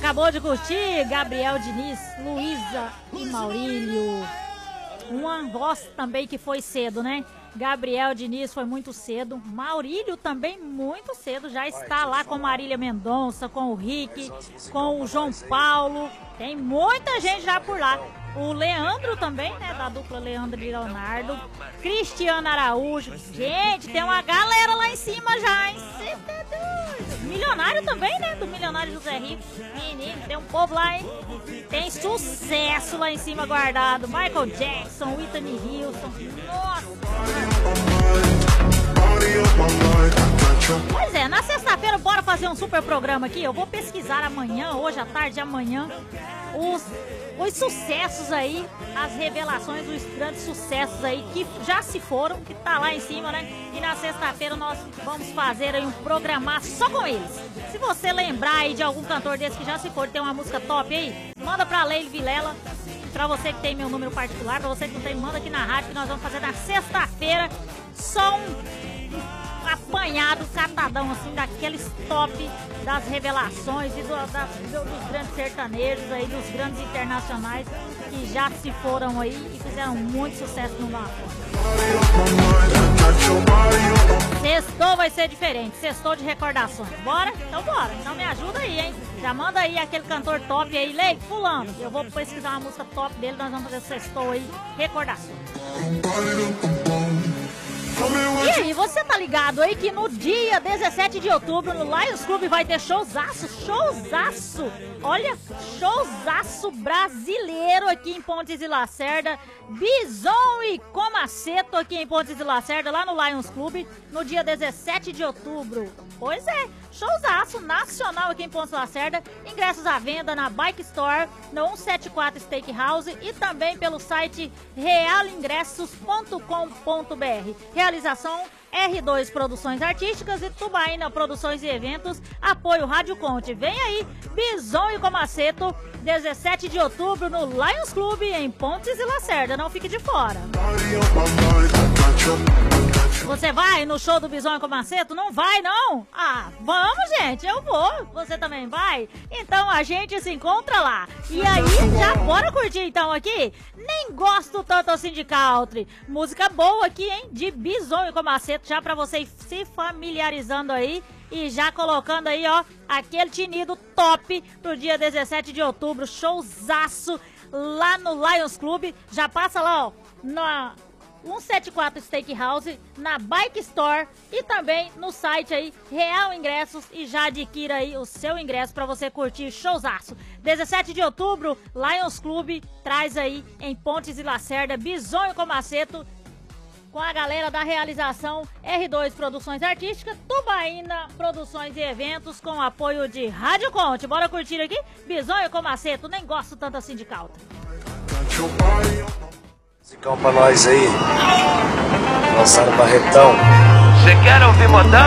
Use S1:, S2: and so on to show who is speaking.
S1: acabou de curtir Gabriel Diniz, Luísa e Maurílio. Uma voz também que foi cedo, né? Gabriel Diniz foi muito cedo, Maurílio também muito cedo, já está lá com Marília Mendonça, com o Rick, com o João Paulo, tem muita gente já por lá. O Leandro também, né, da dupla Leandro e Leonardo, Cristiano Araújo, gente, tem uma galera lá em cima já, hein? Cê tá doido. Milionário também, né, do Milionário José Rico, menino, tem um povo lá, hein? Tem sucesso lá em cima guardado, Michael Jackson, Whitney Houston, nossa! Pois é, na sexta-feira bora fazer um super programa aqui. Eu vou pesquisar amanhã, hoje à tarde, amanhã, os sucessos aí, as revelações dos grandes sucessos aí que já se foram, que tá lá em cima, né? E na sexta-feira nós vamos fazer aí um programa só com eles. Se você lembrar aí de algum cantor desse que já se for, tem uma música top aí, manda pra Leile Vilela. Pra você que tem meu número particular, pra você que não tem, manda aqui na rádio que nós vamos fazer na sexta-feira só um apanhado, catadão assim, daqueles top das revelações e dos grandes sertanejos aí, dos grandes internacionais que já se foram aí e fizeram muito sucesso no mapa. Sextou vai ser diferente, sextou de recordações. Bora? Então bora, então me ajuda aí, hein? Já manda aí aquele cantor top aí, Lei, fulano. Eu vou pesquisar uma música top dele, nós vamos fazer sextou aí, recordações. E aí, você tá ligado aí que no dia 17 de outubro no Lions Club vai ter showzaço, olha, showzaço brasileiro aqui em Pontes e Lacerda, Bison e Comaceto aqui em Pontes e Lacerda, lá no Lions Club, no dia 17 de outubro. Pois é, showzaço nacional aqui em Pontes e Lacerda, ingressos à venda na Bike Store, no 174 Steakhouse e também pelo site realingressos.com.br. Realização R2 Produções Artísticas e Tubaína Produções e Eventos, apoio Rádio Conte. Vem aí, Bison e Comaceto, 17 de outubro no Lions Club em Pontes e Lacerda, não fique de fora. Você vai no show do Bison e Comaceto? Não vai, não? Ah, vamos, gente, eu vou. Você também vai? Então a gente se encontra lá. E aí, já bora curtir então aqui? Nem gosto tanto assim de country. Música boa aqui, hein? De Bison e Comaceto, já pra você ir se familiarizando aí. E já colocando aí, ó, aquele tinido top pro dia 17 de outubro. Showzaço lá no Lions Club. Já passa lá, ó, na 174 Steakhouse, na Bike Store e também no site aí Real Ingressos e já adquira aí o seu ingresso para você curtir showzaço. 17 de outubro, Lions Club traz aí em Pontes e Lacerda, Bison e Comaceto, com a galera da realização R2 Produções Artísticas, Tubaína Produções e Eventos, com apoio de Rádio Conte. Bora curtir aqui? Bison e Comaceto, nem gosto tanto assim de country.
S2: Musicão pra nós aí, lançaram Barretão. Você quer ouvir modão?